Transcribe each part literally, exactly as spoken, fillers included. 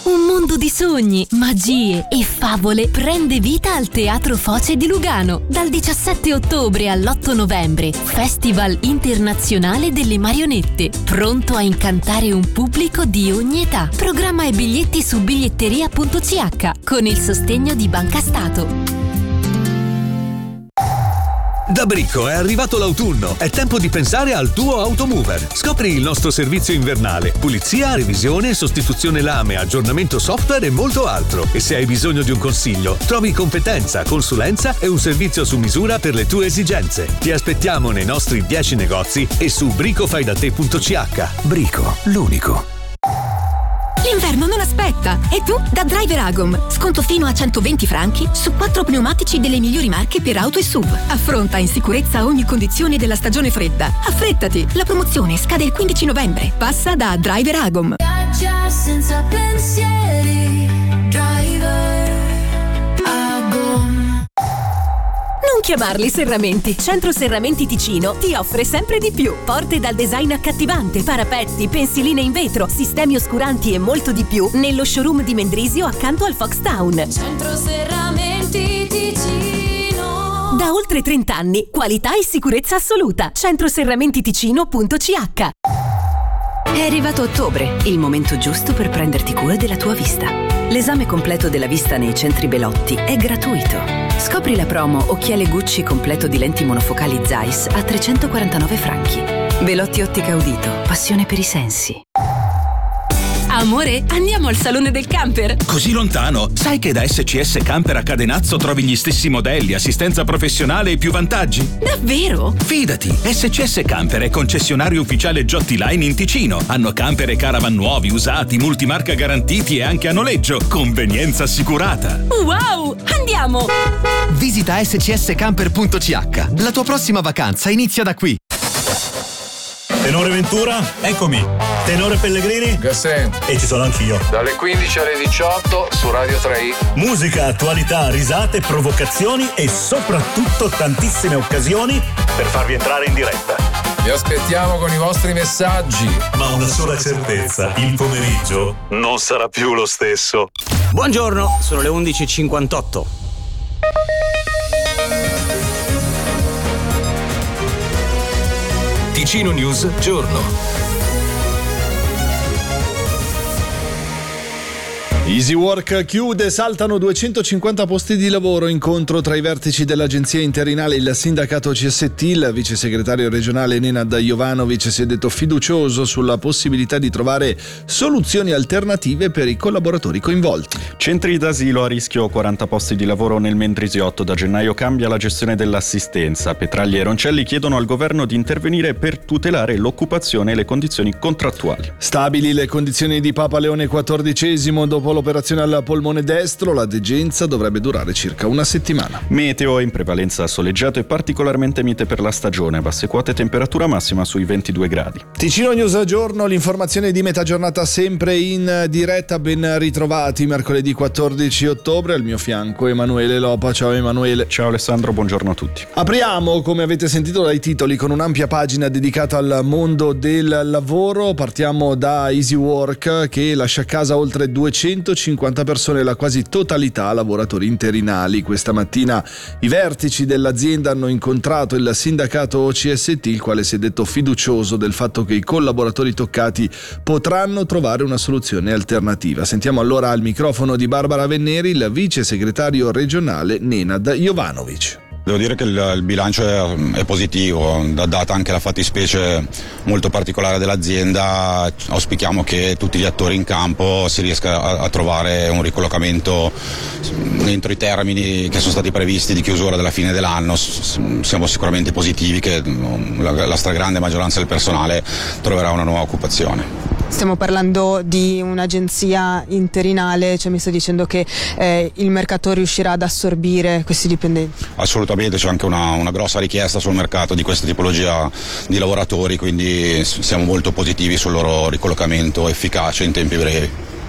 Un mondo di sogni, magie e favole prende vita al Teatro Foce di Lugano. Dal diciassette ottobre all'otto novembre, Festival Internazionale delle Marionette, pronto a incantare un pubblico di ogni età. Programma e biglietti su biglietteria punto c h con il sostegno di Banca Stato. Da Bricco è arrivato l'autunno, è tempo di pensare al tuo automover. Scopri il nostro servizio invernale, pulizia, revisione, sostituzione lame, aggiornamento software e molto altro. E se hai bisogno di un consiglio, trovi competenza, consulenza e un servizio su misura per le tue esigenze. Ti aspettiamo nei nostri dieci negozi e su brico fai da te punto c h. Brico, l'unico. L'inverno non aspetta! E tu? Da Driver Agom. Sconto fino a centoventi franchi su quattro pneumatici delle migliori marche per auto e S U V. Affronta in sicurezza ogni condizione della stagione fredda. Affrettati! La promozione scade il quindici novembre. Passa da Driver Agom. Viaggia senza pensieri. Driver Agom. Non chiamarli serramenti. Centro Serramenti Ticino ti offre sempre di più. Porte dal design accattivante, parapetti, pensiline in vetro, sistemi oscuranti e molto di più nello showroom di Mendrisio accanto al Fox Town. Centro Serramenti Ticino. Da oltre trenta anni, qualità e sicurezza assoluta. centro serramenti ticino punto c h. È arrivato ottobre, il momento giusto per prenderti cura della tua vista. L'esame completo della vista nei centri Belotti è gratuito. Scopri la promo Occhiale Gucci completo di lenti monofocali Zeiss a trecentoquarantanove franchi. Belotti Ottica Udito, passione per i sensi. Amore, andiamo al salone del camper. Così lontano? Sai che da S C S Camper a Cadenazzo trovi gli stessi modelli, assistenza professionale e più vantaggi? Davvero? Fidati, S C S Camper è concessionario ufficiale Giotti Line in Ticino. Hanno camper e caravan nuovi, usati, multimarca garantiti e anche a noleggio. Convenienza assicurata. Wow, andiamo! Visita S C S camper punto c h. La tua prossima vacanza inizia da qui. Tenore Ventura? Eccomi. Tenore Pellegrini? Gassè. E ci sono anch'io. Dalle quindici alle diciotto su Radio tre i. Musica, attualità, risate, provocazioni e soprattutto tantissime occasioni per farvi entrare in diretta. Vi aspettiamo con i vostri messaggi. Ma una sola certezza, il pomeriggio non sarà più lo stesso. Buongiorno, sono le undici e cinquantotto. Ticino News Giorno. Easy Work chiude, saltano duecentocinquanta posti di lavoro, incontro tra i vertici dell'agenzia interinale e il sindacato C S T. Il vice segretario regionale Nenad Jovanovic si è detto fiducioso sulla possibilità di trovare soluzioni alternative per i collaboratori coinvolti. Centri d'asilo a rischio, quaranta posti di lavoro nel Mendrisiotto. Da gennaio cambia la gestione dell'assistenza. Petragli e Roncelli chiedono al governo di intervenire per tutelare l'occupazione e le condizioni contrattuali. Stabili le condizioni di Papa Leone quattordicesimo dopo l'operazione al polmone destro. La degenza dovrebbe durare circa una settimana. Meteo in prevalenza soleggiato e particolarmente mite per la stagione. Basse quote, temperatura massima sui ventidue gradi. Ticino News Giorno, l'informazione di metà giornata sempre in diretta. Ben ritrovati, mercoledì quattordici ottobre. Al mio fianco Emanuele Lopa. Ciao Emanuele. Ciao Alessandro, buongiorno a tutti. Apriamo, come avete sentito dai titoli, con un'ampia pagina dedicata al mondo del lavoro. Partiamo da Easy Work, che lascia a casa oltre duecentocinquanta persone, la quasi totalità lavoratori interinali. Questa mattina i vertici dell'azienda hanno incontrato il sindacato C S T, il quale si è detto fiducioso del fatto che i collaboratori toccati potranno trovare una soluzione alternativa. Sentiamo allora al microfono di Barbara Venneri il vice segretario regionale Nenad Jovanovic. Devo dire che il, il bilancio è, è positivo, data anche la fattispecie molto particolare dell'azienda. Auspichiamo che tutti gli attori in campo si riesca a, a trovare un ricollocamento entro i termini che sono stati previsti di chiusura della fine dell'anno. Siamo sicuramente positivi che la, la stragrande maggioranza del personale troverà una nuova occupazione. Stiamo parlando di un'agenzia interinale, cioè mi sta dicendo che eh, il mercato riuscirà ad assorbire questi dipendenti? Assolutamente, c'è anche una, una grossa richiesta sul mercato di questa tipologia di lavoratori, quindi siamo molto positivi sul loro ricollocamento efficace in tempi brevi.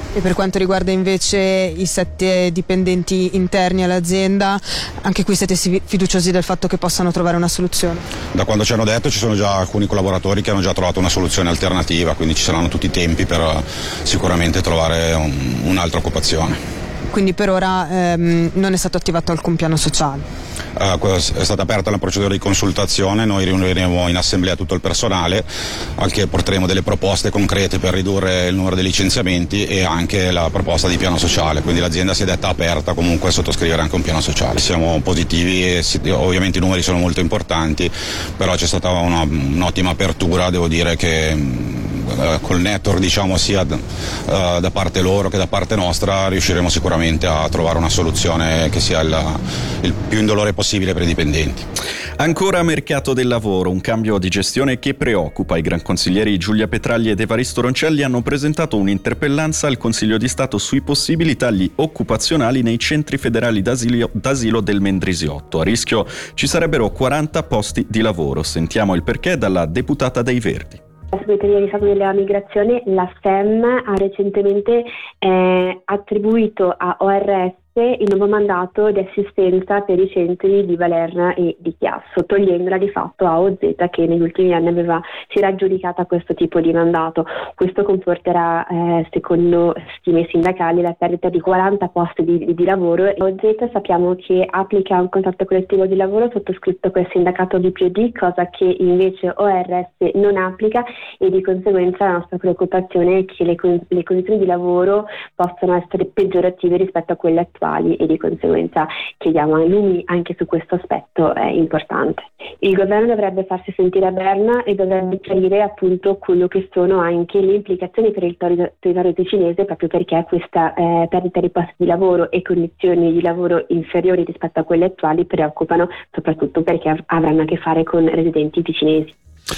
E per quanto riguarda invece i sette dipendenti interni all'azienda, anche qui siete fiduciosi del fatto che possano trovare una soluzione? Da quando ci hanno detto ci sono già alcuni collaboratori che hanno già trovato una soluzione alternativa, quindi ci saranno tutti i tempi per sicuramente trovare un, un'altra occupazione. Quindi per ora ehm, non è stato attivato alcun piano sociale? Uh, è stata aperta la procedura di consultazione, noi riuniremo in assemblea tutto il personale, anche porteremo delle proposte concrete per ridurre il numero dei licenziamenti e anche la proposta di piano sociale, quindi l'azienda si è detta aperta comunque a sottoscrivere anche un piano sociale. Siamo positivi e si, ovviamente i numeri sono molto importanti, però c'è stata una, un'ottima apertura, devo dire che uh, col network diciamo sia d- uh, da parte loro che da parte nostra riusciremo sicuramente a trovare una soluzione che sia il, il più indolore possibile per i dipendenti. Ancora mercato del lavoro, un cambio di gestione che preoccupa. I gran consiglieri Giulia Petragli ed Evaristo Roncelli hanno presentato un'interpellanza al Consiglio di Stato sui possibili tagli occupazionali nei centri federali d'asilo, d'asilo del Mendrisiotto. A rischio ci sarebbero quaranta posti di lavoro. Sentiamo il perché dalla deputata dei Verdi. La Segreteria di Stato della Migrazione, la S E M, ha recentemente eh, attribuito a O R S il nuovo mandato di assistenza per i centri di Valerna e di Chiasso, togliendola di fatto a O Z che negli ultimi anni aveva, si era aggiudicata questo tipo di mandato. Questo comporterà, eh, secondo stime sindacali, la perdita di quaranta posti di, di lavoro. O Z sappiamo che applica un contratto collettivo di lavoro sottoscritto col sindacato di P O D, cosa che invece O R S non applica, e di conseguenza la nostra preoccupazione è che le, le condizioni di lavoro possano essere peggiorative rispetto a quelle attuali, e di conseguenza chiediamo a Lumi anche su questo aspetto è importante. Il governo dovrebbe farsi sentire a Berna e dovrebbe chiarire appunto quello che sono anche le implicazioni per il territorio ticinese, proprio perché questa eh, perdita di posti di lavoro e condizioni di lavoro inferiori rispetto a quelle attuali preoccupano, soprattutto perché av- avranno a che fare con residenti ticinesi.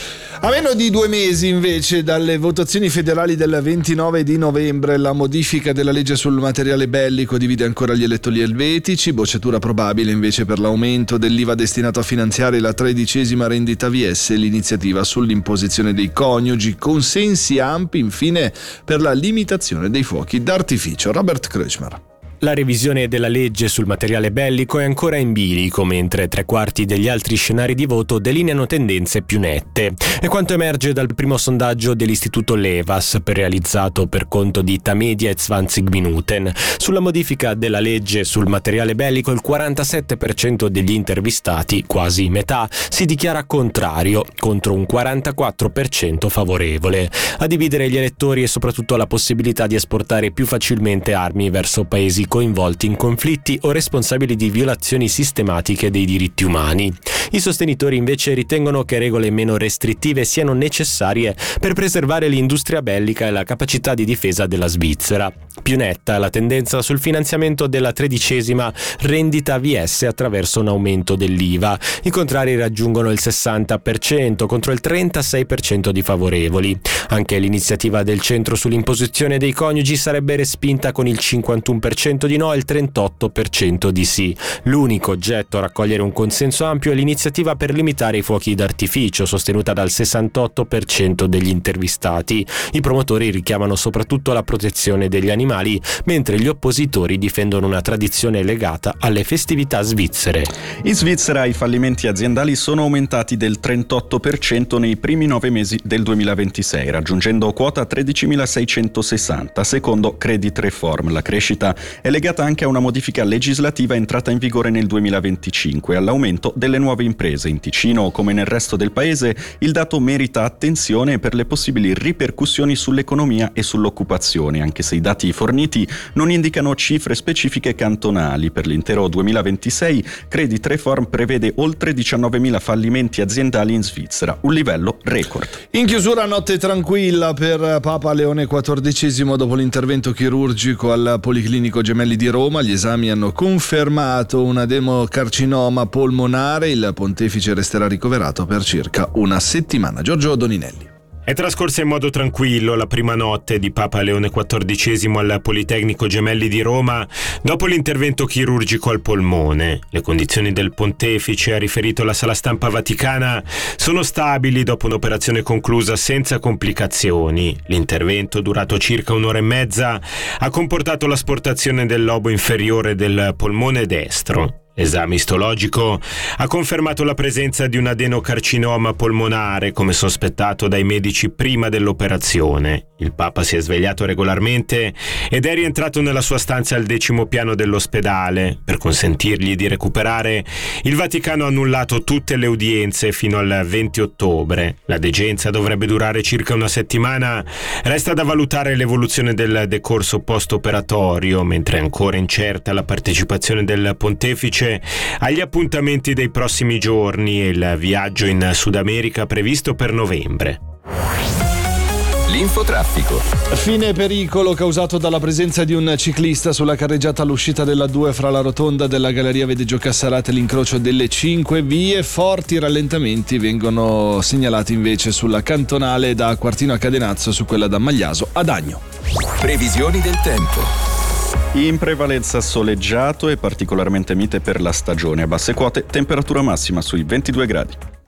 A meno di due mesi invece dalle votazioni federali del ventinove di novembre, la modifica della legge sul materiale bellico divide ancora gli elettori elvetici, bocciatura probabile invece per l'aumento dell'I V A destinato a finanziare la tredicesima rendita V S e l'iniziativa sull'imposizione dei coniugi, consensi ampi infine per la limitazione dei fuochi d'artificio. Robert Kreutzmer. La revisione della legge sul materiale bellico è ancora in bilico, mentre tre quarti degli altri scenari di voto delineano tendenze più nette. È quanto emerge dal primo sondaggio dell'istituto Levas, realizzato per conto di Tamedia e zwanzig Minuten. Sulla modifica della legge sul materiale bellico, il quarantasette per cento degli intervistati, quasi metà, si dichiara contrario, contro un quarantaquattro per cento favorevole. A dividere gli elettori è soprattutto la possibilità di esportare più facilmente armi verso paesi coinvolti in conflitti o responsabili di violazioni sistematiche dei diritti umani. I sostenitori invece ritengono che regole meno restrittive siano necessarie per preservare l'industria bellica e la capacità di difesa della Svizzera. Più netta è la tendenza sul finanziamento della tredicesima rendita V S attraverso un aumento dell'I V A. I contrari raggiungono il sessanta per cento contro il trentasei per cento di favorevoli. Anche l'iniziativa del centro sull'imposizione dei coniugi sarebbe respinta con il cinquantuno per cento di no e il trentotto per cento di sì. L'unico oggetto a raccogliere un consenso ampio è l'iniziativa per limitare i fuochi d'artificio, sostenuta dal sessantotto per cento degli intervistati. I promotori richiamano soprattutto la protezione degli animali, mentre gli oppositori difendono una tradizione legata alle festività svizzere. In Svizzera i fallimenti aziendali sono aumentati del trentotto per cento nei primi nove mesi del duemilaventisei, raggiungendo quota tredicimilaseicentosessanta, secondo Credit Reform. La crescita è legata anche a una modifica legislativa entrata in vigore nel duemilaventicinque e all'aumento delle nuove imprese. In Ticino, come nel resto del paese, il dato merita attenzione per le possibili ripercussioni sull'economia e sull'occupazione, anche se i dati forniti non indicano cifre specifiche cantonali. Per l'intero duemilaventisei, Credit Reform prevede oltre diciannovemila fallimenti aziendali in Svizzera, un livello record. In chiusura, notte tranquilla per Papa Leone quattordicesimo dopo l'intervento chirurgico al Policlinico Gemelli di Roma. Gli esami hanno confermato un adenocarcinoma polmonare. Il pontefice resterà ricoverato per circa una settimana. Giorgio Doninelli. È trascorsa in modo tranquillo la prima notte di Papa Leone quattordicesimo al Politecnico Gemelli di Roma dopo l'intervento chirurgico al polmone. Le condizioni del pontefice, ha riferito la sala stampa vaticana, sono stabili dopo un'operazione conclusa senza complicazioni. L'intervento, durato circa un'ora e mezza, ha comportato l'asportazione del lobo inferiore del polmone destro. L'esame istologico ha confermato la presenza di un adenocarcinoma polmonare come sospettato dai medici prima dell'operazione. Il Papa si è svegliato regolarmente ed è rientrato nella sua stanza al decimo piano dell'ospedale. Per consentirgli di recuperare, il Vaticano ha annullato tutte le udienze fino al venti ottobre. La degenza dovrebbe durare circa una settimana. Resta da valutare l'evoluzione del decorso post-operatorio, mentre è ancora incerta la partecipazione del pontefice agli appuntamenti dei prossimi giorni e il viaggio in Sud America previsto per novembre. L'infotraffico. Fine pericolo causato dalla presenza di un ciclista sulla carreggiata all'uscita della due fra la rotonda della Galleria Vedeggio Cassarate e l'incrocio delle cinque vie. Forti rallentamenti vengono segnalati invece sulla cantonale da Quartino a Cadenazzo, su quella da Magliaso ad Agno. Previsioni del tempo. In prevalenza soleggiato e particolarmente mite per la stagione. A basse quote, temperatura massima sui ventidue gradi.